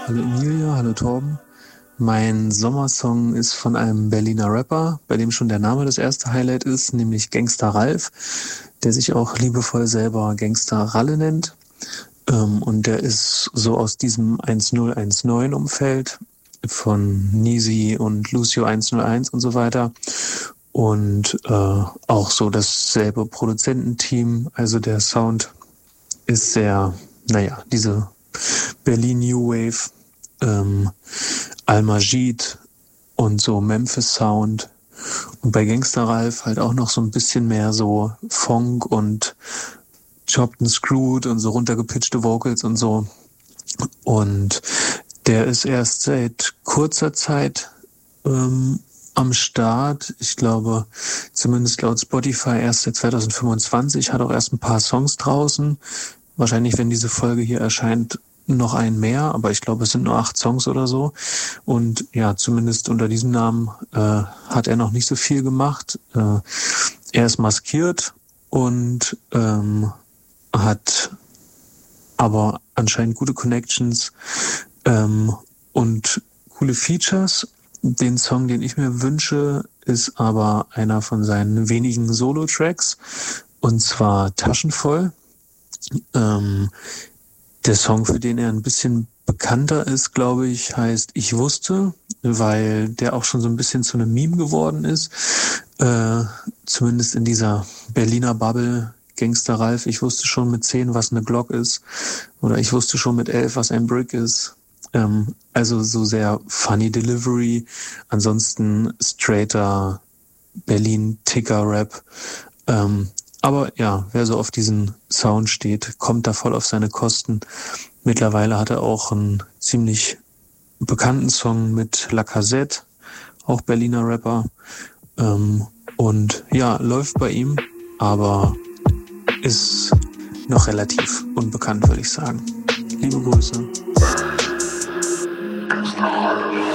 Hallo Emilia, hallo Torben. Mein Sommersong ist von einem Berliner Rapper, bei dem schon der Name das erste Highlight ist, nämlich Gangster Ralf, der sich auch liebevoll selber Gangster Ralle nennt. Und der ist so aus diesem 1019-Umfeld von Nisi und Lucio 101 und so weiter. Und auch so dasselbe Produzententeam. Also der Sound ist sehr, naja, diese Berlin New Wave, Al-Majid und so Memphis Sound. Und bei Gangster Ralf halt auch noch so ein bisschen mehr so Funk und Chopped and Screwed und so runtergepitchte Vocals und so. Und der ist erst seit kurzer Zeit am Start. Ich glaube, zumindest laut Spotify erst seit 2025, hat auch erst ein paar Songs draußen. Wahrscheinlich, wenn diese Folge hier erscheint, noch einen mehr, aber ich glaube, es sind nur 8 Songs oder so. Und ja, zumindest unter diesem Namen hat er noch nicht so viel gemacht. Er ist maskiert und hat aber anscheinend gute Connections und coole Features. Den Song, den ich mir wünsche, ist aber einer von seinen wenigen Solo-Tracks, und zwar Taschenvoll. Der Song, für den er ein bisschen bekannter ist, glaube ich, heißt Ich wusste, weil der auch schon so ein bisschen zu einem Meme geworden ist. Zumindest in dieser Berliner Bubble. Gangster Ralf, ich wusste schon mit 10, was eine Glock ist. Oder ich wusste schon mit 11, was ein Brick ist. Also so sehr funny Delivery. Ansonsten straighter Berlin-Ticker-Rap. Aber ja, wer so auf diesen Sound steht, kommt da voll auf seine Kosten. Mittlerweile hat er auch einen ziemlich bekannten Song mit Lacazette, auch Berliner Rapper. Und ja, läuft bei ihm, aber ist noch relativ unbekannt, würde ich sagen. Liebe Grüße.